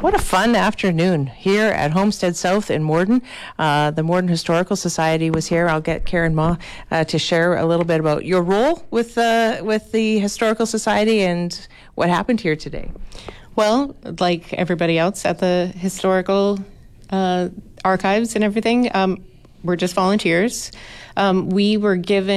What a fun afternoon here at Homestead South in Morden. The Morden Historical Society was here. I'll get Karen Ma to share a little bit about your role with the Historical Society and what happened here today. Well, like everybody else at the historical archives and everything, we're just volunteers. We were given